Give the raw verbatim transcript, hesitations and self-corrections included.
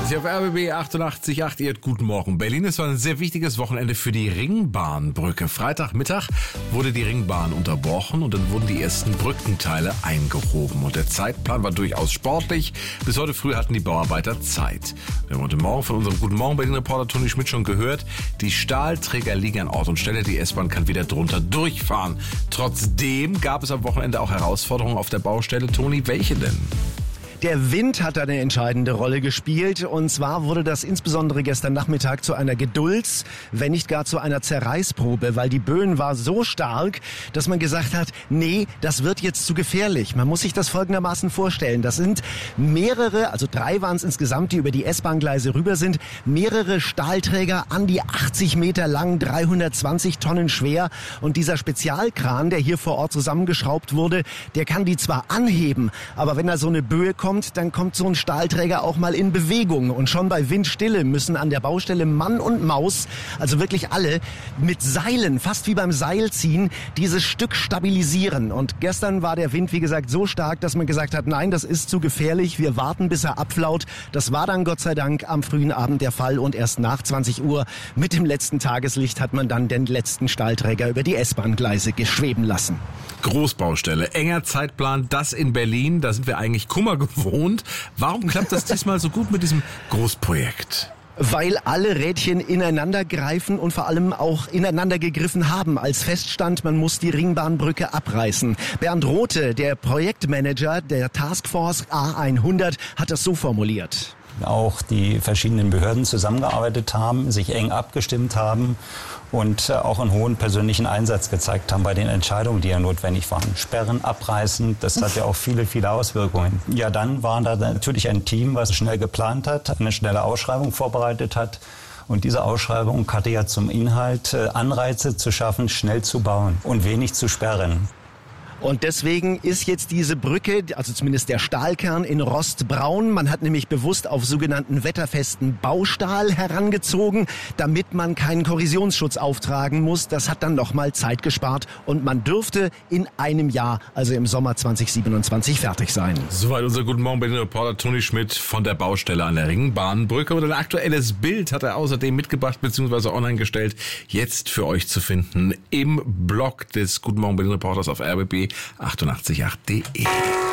Sie auf R B B achtundachtzig Komma acht, ihr guten Morgen. Berlin ist ein sehr wichtiges Wochenende für die Ringbahnbrücke. Freitagmittag wurde die Ringbahn unterbrochen und dann wurden die ersten Brückenteile eingehoben. Und der Zeitplan war durchaus sportlich. Bis heute früh hatten die Bauarbeiter Zeit. Wir haben heute Morgen von unserem Guten Morgen Berlin-Reporter Toni Schmidt schon gehört, die Stahlträger liegen an Ort und Stelle. Die S-Bahn kann wieder drunter durchfahren. Trotzdem gab es am Wochenende auch Herausforderungen auf der Baustelle. Toni, welche denn? Der Wind hat eine entscheidende Rolle gespielt, und zwar wurde das insbesondere gestern Nachmittag zu einer Gedulds-, wenn nicht gar zu einer Zerreißprobe, weil die Böen war so stark, dass man gesagt hat, nee, das wird jetzt zu gefährlich. Man muss sich das folgendermaßen vorstellen. Das sind mehrere, also drei waren es insgesamt, die über die S-Bahn-Gleise rüber sind, mehrere Stahlträger an die achtzig Meter lang, dreihundertzwanzig Tonnen schwer, und dieser Spezialkran, der hier vor Ort zusammengeschraubt wurde, der kann die zwar anheben, aber wenn da so eine Böe kommt, Kommt, dann kommt so ein Stahlträger auch mal in Bewegung. Und schon bei Windstille müssen an der Baustelle Mann und Maus, also wirklich alle, mit Seilen, fast wie beim Seilziehen, dieses Stück stabilisieren. Und gestern war der Wind, wie gesagt, so stark, dass man gesagt hat, nein, das ist zu gefährlich, wir warten, bis er abflaut. Das war dann Gott sei Dank am frühen Abend der Fall, und erst nach zwanzig Uhr mit dem letzten Tageslicht hat man dann den letzten Stahlträger über die S-Bahn-Gleise geschweben lassen. Großbaustelle, enger Zeitplan, das in Berlin, da sind wir eigentlich Kummer gewohnt. Warum klappt das diesmal so gut mit diesem Großprojekt? Weil alle Rädchen ineinander greifen und vor allem auch ineinander gegriffen haben, als feststand, man muss die Ringbahnbrücke abreißen. Bernd Rothe, der Projektmanager der Taskforce A hundert, hat das so formuliert. Auch die verschiedenen Behörden zusammengearbeitet haben, sich eng abgestimmt haben und auch einen hohen persönlichen Einsatz gezeigt haben bei den Entscheidungen, die ja notwendig waren. Sperren, abreißen, das hat ja auch viele, viele Auswirkungen. Ja, dann war da natürlich ein Team, was schnell geplant hat, eine schnelle Ausschreibung vorbereitet hat. Und diese Ausschreibung hatte ja zum Inhalt, Anreize zu schaffen, schnell zu bauen und wenig zu sperren. Und deswegen ist jetzt diese Brücke, also zumindest der Stahlkern, in rostbraun. Man hat nämlich bewusst auf sogenannten wetterfesten Baustahl herangezogen, damit man keinen Korrosionsschutz auftragen muss. Das hat dann nochmal Zeit gespart, und man dürfte in einem Jahr, also im Sommer zwanzig siebenundzwanzig, fertig sein. Soweit unser Guten Morgen Berlin-Reporter Toni Schmidt von der Baustelle an der Ringbahnbrücke. Und ein aktuelles Bild hat er außerdem mitgebracht bzw. online gestellt. Jetzt für euch zu finden im Blog des Guten Morgen Berlin-Reporters auf R B B achtundachtzig Komma acht punkt de.